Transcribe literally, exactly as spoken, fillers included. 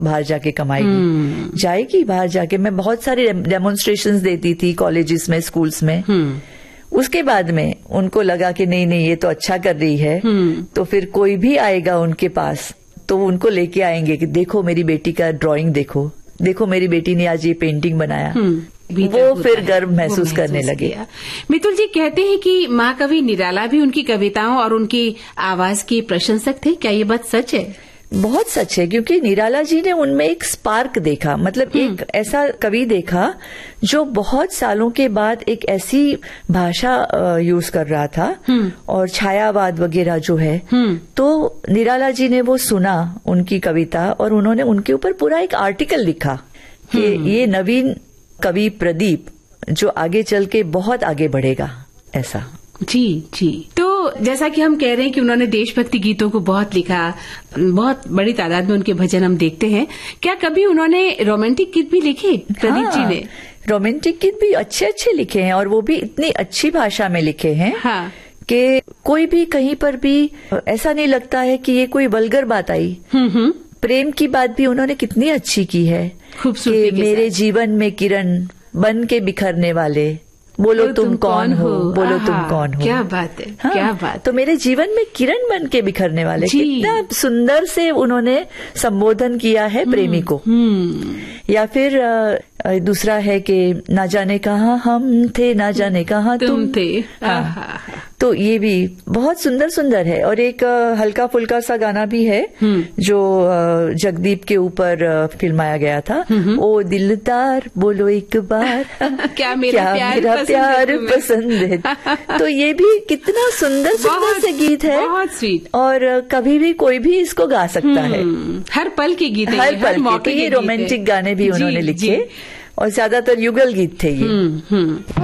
बाहर जाके कमाएगी, जाएगी बाहर जाके। मैं बहुत सारी डेमोन्स्ट्रेशंस देती थी कॉलेजेस में, स्कूल्स में। उसके बाद में उनको लगा कि नहीं नहीं ये तो अच्छा कर रही है, तो फिर कोई भी आएगा उनके पास तो उनको लेके आएंगे कि देखो मेरी बेटी का ड्राइंग, देखो देखो मेरी बेटी ने आज ये पेंटिंग बनाया। वो फिर गर्व महसूस करने लगे। मितुल जी कहते हैं कि महाकवि निराला भी उनकी कविताओं और उनकी आवाज के प्रशंसक थे, क्या ये बात सच है? बहुत सच है, क्योंकि निराला जी ने उनमें एक स्पार्क देखा, मतलब एक ऐसा कवि देखा जो बहुत सालों के बाद एक ऐसी भाषा यूज कर रहा था और छायावाद वगैरह जो है, तो निराला जी ने वो सुना उनकी कविता और उन्होंने उनके ऊपर पूरा एक आर्टिकल लिखा कि ये नवीन कवि प्रदीप जो आगे चल के बहुत आगे बढ़ेगा, ऐसा। जी जी। तो जैसा कि हम कह रहे हैं कि उन्होंने देशभक्ति गीतों को बहुत लिखा, बहुत बड़ी तादाद में उनके भजन हम देखते हैं, क्या कभी उन्होंने रोमांटिक गीत भी लिखे प्रदीप हाँ, जी ने? रोमांटिक गीत भी अच्छे अच्छे लिखे हैं और वो भी इतनी अच्छी भाषा में लिखे हैं हाँ। कि कोई भी कहीं पर भी ऐसा नहीं लगता है कि ये कोई वल्गर बात आई। प्रेम की बात भी उन्होंने कितनी अच्छी की है, खूबसूरती के मेरे जीवन में किरण बन के बिखरने वाले, बोलो तुम, तुम कौन हो, बोलो तुम कौन हो। क्या बात है, हाँ, क्या बात। तो मेरे जीवन में किरण बन के बिखरने वाले, कितना सुंदर से उन्होंने संबोधन किया है प्रेमी को। या फिर दूसरा है कि ना जाने कहाँ हम थे, ना जाने कहाँ तुम, तुम थे। हाँ, तो ये भी बहुत सुंदर सुंदर है। और एक हल्का फुल्का सा गाना भी है जो जगदीप के ऊपर फिल्माया गया था, ओ दिलदार बोलो एक बार क्या मेरा क्या प्यार, मेरा पसंद, प्यार है पसंद है। तो ये भी कितना सुंदर सुंदर से गीत है, बहुत स्वीट। और कभी भी कोई भी इसको गा सकता है, हर पल के गीत, हर पल के। ये रोमांटिक गाने भी उन्होंने लिखे और ज्यादातर युगल गीत थे ये।